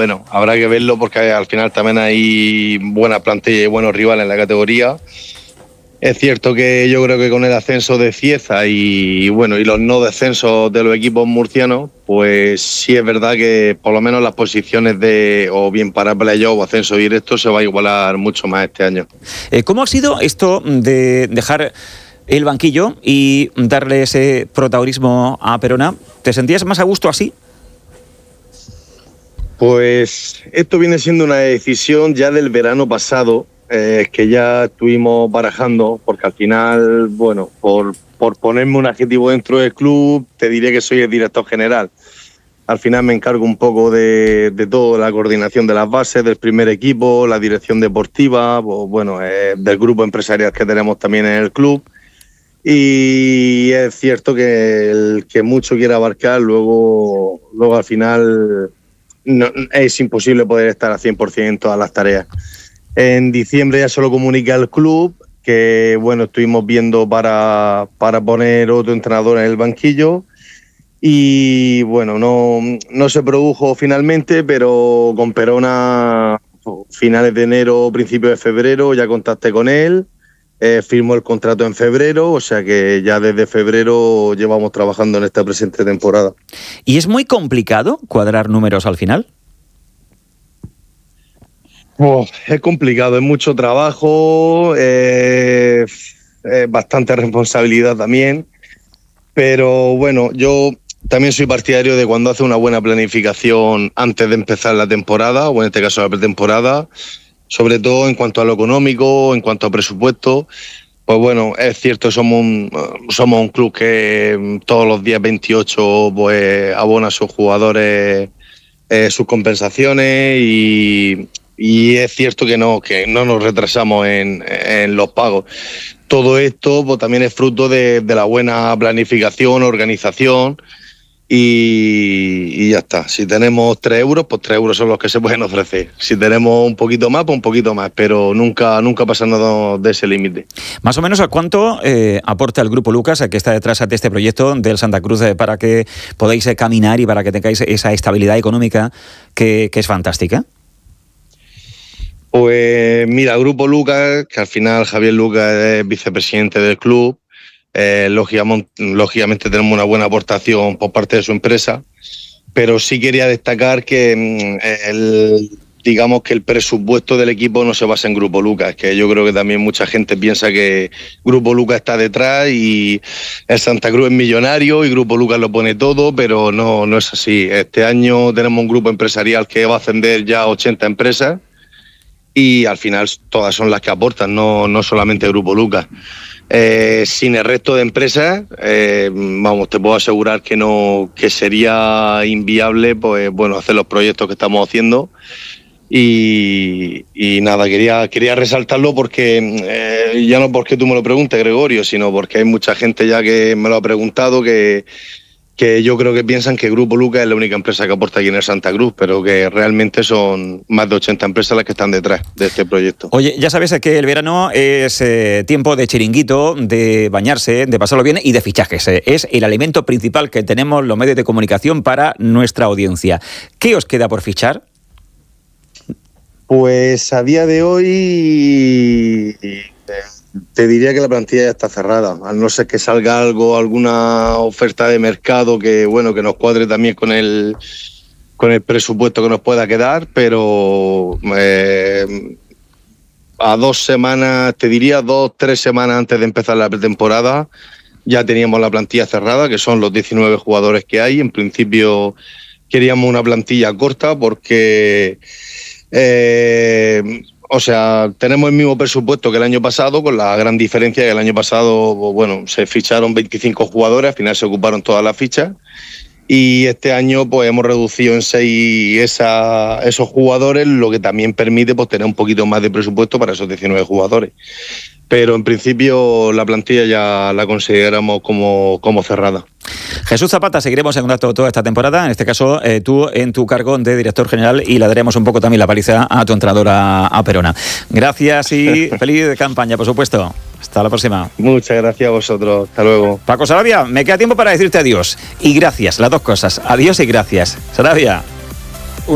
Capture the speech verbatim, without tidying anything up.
bueno, habrá que verlo porque al final también hay buena plantilla y buenos rivales en la categoría. Es cierto que yo creo que con el ascenso de Cieza y, y bueno y los no descensos de los equipos murcianos, pues sí es verdad que por lo menos las posiciones de o bien para playoff o ascenso directo se va a igualar mucho más este año. Eh, ¿Cómo ha sido esto de dejar el banquillo y darle ese protagonismo a Perona? ¿Te sentías más a gusto así? Pues esto viene siendo una decisión ya del verano pasado, eh, que ya estuvimos barajando, porque al final, bueno, por, por ponerme un adjetivo dentro del club, te diré que soy el director general. Al final me encargo un poco de, de todo, la coordinación de las bases, del primer equipo, la dirección deportiva, pues, bueno, eh, del grupo empresarial que tenemos también en el club. Y es cierto que el que mucho quiere abarcar, luego, luego al final no, es imposible poder estar al cien por ciento en todas las tareas. En diciembre ya se lo comunica al club que, bueno, estuvimos viendo para, para poner otro entrenador en el banquillo y, bueno, no, no se produjo finalmente, pero con Perona, finales de enero, principios de febrero, ya contacté con él. Eh, firmó el contrato en febrero, o sea que ya desde febrero llevamos trabajando en esta presente temporada. ¿Y es muy complicado cuadrar números al final? Oh, es complicado, es mucho trabajo, eh, eh, bastante responsabilidad también, pero bueno, yo también soy partidario de cuando hace una buena planificación antes de empezar la temporada, o en este caso la pretemporada, sobre todo en cuanto a lo económico, en cuanto a presupuesto. Pues bueno, es cierto, somos un, somos un club que todos los días veintiocho pues, abona a sus jugadores eh, sus compensaciones y, y es cierto que no, que no nos retrasamos en, en los pagos. Todo esto pues, también es fruto de, de la buena planificación, organización. Y, y ya está. Si tenemos tres euros, pues tres euros son los que se pueden ofrecer. Si tenemos un poquito más, pues un poquito más, pero nunca, nunca pasando de ese límite. Más o menos, ¿a cuánto eh, aporta el Grupo Lucas, que está detrás de este proyecto del Santa Cruz, eh, para que podáis eh, caminar y para que tengáis esa estabilidad económica que, que es fantástica? Pues mira, Grupo Lucas, que al final Javier Lucas es vicepresidente del club, Eh, lógicamente, lógicamente tenemos una buena aportación por parte de su empresa, pero sí quería destacar que el, digamos que el presupuesto del equipo no se basa en Grupo Lucas, que yo creo que también mucha gente piensa que Grupo Lucas está detrás y el Santa Cruz es millonario y Grupo Lucas lo pone todo, pero no, no es así. Este año tenemos un grupo empresarial que va a ascender ya a ochenta empresas y al final todas son las que aportan, no, no solamente Grupo Lucas. Eh, sin el resto de empresas, eh, vamos, te puedo asegurar que no, que sería inviable, pues bueno, hacer los proyectos que estamos haciendo. Y, y nada, quería, quería resaltarlo porque, eh, ya no porque tú me lo preguntes, Gregorio, sino porque hay mucha gente ya que me lo ha preguntado, que, que yo creo que piensan que Grupo Lucas es la única empresa que aporta aquí en el Santa Cruz, pero que realmente son más de ochenta empresas las que están detrás de este proyecto. Oye, ya sabes que el verano es eh, tiempo de chiringuito, de bañarse, de pasarlo bien y de fichajes. Eh. Es el alimento principal que tenemos los medios de comunicación para nuestra audiencia. ¿Qué os queda por fichar? Pues a día de hoy te diría que la plantilla ya está cerrada, al no ser que salga algo, alguna oferta de mercado que bueno que nos cuadre también con el con el presupuesto que nos pueda quedar, pero eh, a dos semanas, te diría dos, tres semanas antes de empezar la pretemporada, ya teníamos la plantilla cerrada, que son los diecinueve jugadores que hay. En principio queríamos una plantilla corta porque eh, o sea, tenemos el mismo presupuesto que el año pasado, con la gran diferencia que el año pasado, bueno, se ficharon veinticinco jugadores, al final se ocuparon todas las fichas, y este año pues hemos reducido en seis esa, esos jugadores, lo que también permite pues tener un poquito más de presupuesto para esos diecinueve jugadores. Pero en principio la plantilla ya la consideramos como, como cerrada. Jesús Zapata, seguiremos en contacto toda esta temporada, en este caso eh, tú en tu cargo de director general, y le daremos un poco también la paliza a tu entrenador, a, a Perona. Gracias y feliz campaña, por supuesto. Hasta la próxima. Muchas gracias a vosotros. Hasta luego. Paco Sarabia, me queda tiempo para decirte adiós y gracias, las dos cosas. Adiós y gracias. Sarabia.